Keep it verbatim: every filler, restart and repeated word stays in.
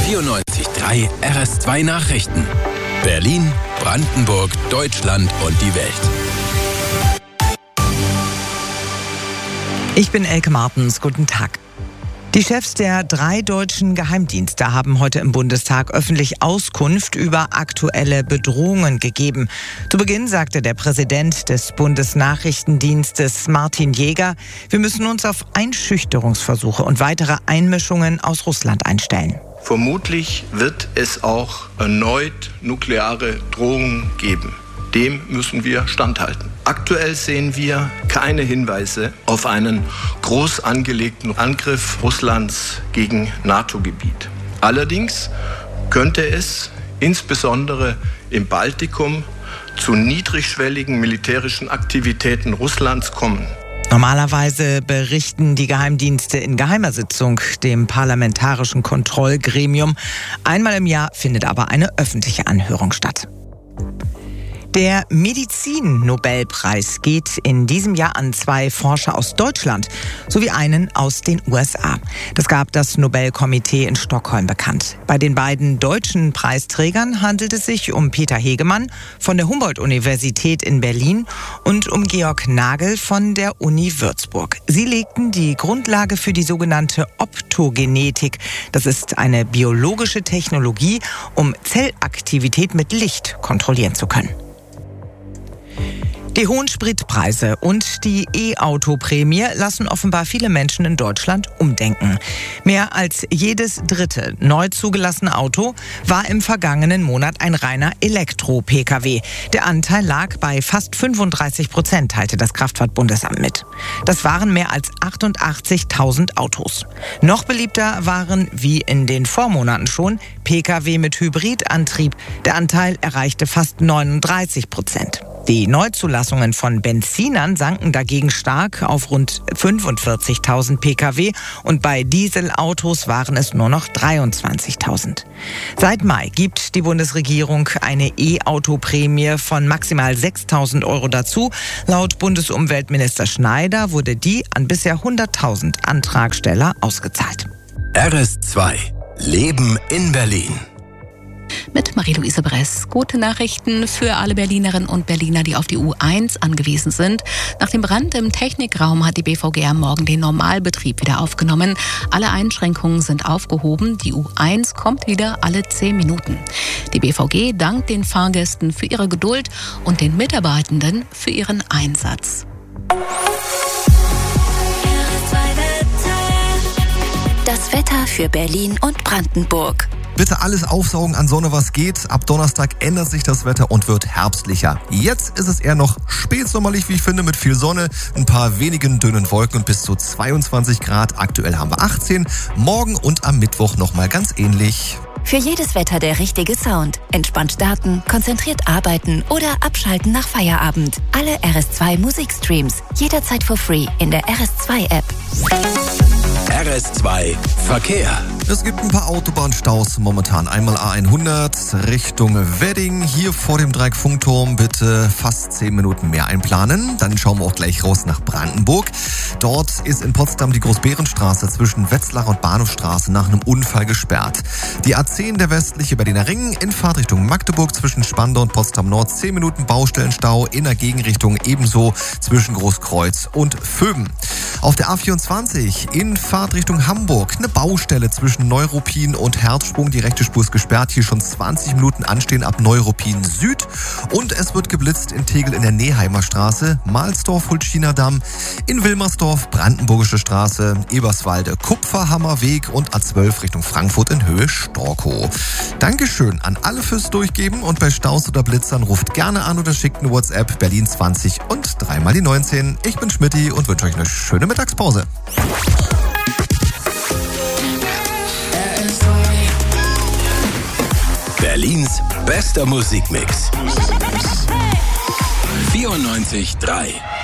vierundneunzig Komma drei R S zwei Nachrichten. Berlin, Brandenburg, Deutschland und die Welt. Ich bin Elke Martens. Guten Tag. Die Chefs der drei deutschen Geheimdienste haben heute im Bundestag öffentlich Auskunft über aktuelle Bedrohungen gegeben. Zu Beginn sagte der Präsident des Bundesnachrichtendienstes Martin Jäger, wir müssen uns auf Einschüchterungsversuche und weitere Einmischungen aus Russland einstellen. Vermutlich wird es auch erneut nukleare Drohungen geben. Dem müssen wir standhalten. Aktuell sehen wir keine Hinweise auf einen groß angelegten Angriff Russlands gegen NATO-Gebiet. Allerdings könnte es insbesondere im Baltikum zu niedrigschwelligen militärischen Aktivitäten Russlands kommen. Normalerweise berichten die Geheimdienste in geheimer Sitzung dem Parlamentarischen Kontrollgremium. Einmal im Jahr findet aber eine öffentliche Anhörung statt. Der Medizin-Nobelpreis geht in diesem Jahr an zwei Forscher aus Deutschland sowie einen aus den U S A. Das gab das Nobelkomitee in Stockholm bekannt. Bei den beiden deutschen Preisträgern handelt es sich um Peter Hegemann von der Humboldt-Universität in Berlin und um Georg Nagel von der Uni Würzburg. Sie legten die Grundlage für die sogenannte Optogenetik. Das ist eine biologische Technologie, um Zellaktivität mit Licht kontrollieren zu können. Die hohen Spritpreise und die E-Auto-Prämie lassen offenbar viele Menschen in Deutschland umdenken. Mehr als jedes dritte neu zugelassene Auto war im vergangenen Monat ein reiner Elektro-P K W. Der Anteil lag bei fast fünfunddreißig Prozent, teilte das Kraftfahrtbundesamt mit. Das waren mehr als achtundachtzigtausend Autos. Noch beliebter waren, wie in den Vormonaten schon, P K W mit Hybridantrieb. Der Anteil erreichte fast neununddreißig Prozent. Die Neuzulassungen von Benzinern sanken dagegen stark auf rund fünfundvierzigtausend P K W und bei Dieselautos waren es nur noch dreiundzwanzigtausend. Seit Mai gibt die Bundesregierung eine E-Auto-Prämie von maximal sechstausend Euro dazu. Laut Bundesumweltminister Schneider wurde die an bisher hunderttausend Antragsteller ausgezahlt. R S zwei. Leben in Berlin. Mit Marie-Louise Bress. Gute Nachrichten für alle Berlinerinnen und Berliner, die auf die U eins angewiesen sind. Nach dem Brand im Technikraum hat die B V G am Morgen den Normalbetrieb wieder aufgenommen. Alle Einschränkungen sind aufgehoben. Die U eins kommt wieder alle zehn Minuten. Die B V G dankt den Fahrgästen für ihre Geduld und den Mitarbeitenden für ihren Einsatz. Das Wetter für Berlin und Brandenburg. Bitte alles aufsaugen an Sonne, was geht. Ab Donnerstag ändert sich das Wetter und wird herbstlicher. Jetzt ist es eher noch spätsommerlich, wie ich finde, mit viel Sonne, ein paar wenigen dünnen Wolken und bis zu zweiundzwanzig Grad. Aktuell haben wir achtzehn. Morgen und am Mittwoch nochmal ganz ähnlich. Für jedes Wetter der richtige Sound. Entspannt starten, konzentriert arbeiten oder abschalten nach Feierabend. Alle R S zwei Musikstreams jederzeit for free in der R S zwei App. R S zwei Verkehr. Es gibt ein paar Autobahnstaus momentan. Einmal A hundert Richtung Wedding. Hier vor dem Dreieck Funkturm bitte fast zehn Minuten mehr einplanen. Dann schauen wir auch gleich raus nach Brandenburg. Dort ist in Potsdam die Großbärenstraße zwischen Wetzlar und Bahnhofstraße nach einem Unfall gesperrt. Die A zehn, der westliche Berliner Ring, in Fahrtrichtung Magdeburg zwischen Spandau und Potsdam Nord zehn Minuten Baustellenstau. In der Gegenrichtung ebenso zwischen Großkreuz und Vöben. Auf der A vierundzwanzig in Fahrtrichtung Hamburg eine Baustelle zwischen Neuruppin und Herzsprung. Die rechte Spur ist gesperrt. Hier schon zwanzig Minuten anstehen ab Neuruppin Süd. Und es wird geblitzt in Tegel in der Neheimer Straße, Mahlsdorf, Hultschiner-Damm, in Wilmersdorf, Brandenburgische Straße, Eberswalde, Kupferhammerweg und A zwölf Richtung Frankfurt in Höhe Storkow. Dankeschön an alle fürs Durchgeben und bei Staus oder Blitzern ruft gerne an oder schickt eine WhatsApp Berlin zwanzig und dreimal die neunzehn. Ich bin Schmidti und wünsche euch eine schöne Mittagspause. Berlins bester Musikmix. vierundneunzig Komma drei